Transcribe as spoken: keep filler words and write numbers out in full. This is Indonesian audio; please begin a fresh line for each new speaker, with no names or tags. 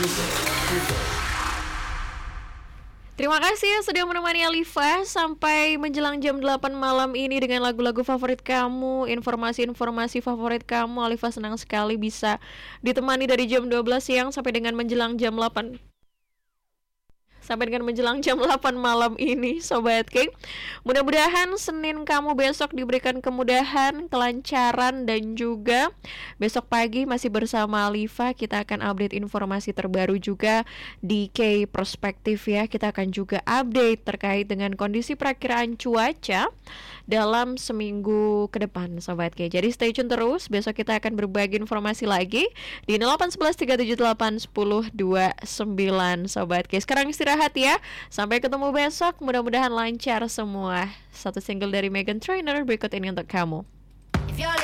Terima kasih sudah menemani Alifa sampai menjelang jam delapan malam ini dengan lagu-lagu favorit kamu, informasi-informasi favorit kamu. Alifa senang sekali bisa ditemani dari jam dua belas siang sampai dengan menjelang jam delapan Sampai dengan menjelang jam delapan malam ini, Sobat K. Mudah-mudahan Senin kamu besok diberikan kemudahan, kelancaran, dan juga besok pagi masih bersama Alifa. Kita akan update informasi terbaru juga di K Perspektif ya. Kita akan juga update terkait dengan kondisi perakiraan cuaca dalam seminggu ke depan, Sobat K. Jadi stay tune terus, besok kita akan berbagi informasi lagi di nol delapan satu satu tiga tujuh delapan satu nol dua sembilan, Sobat K. Sekarang istirahat ya, sampai ketemu besok, mudah-mudahan lancar semua. Satu single dari Meghan Trainor berikut ini untuk kamu.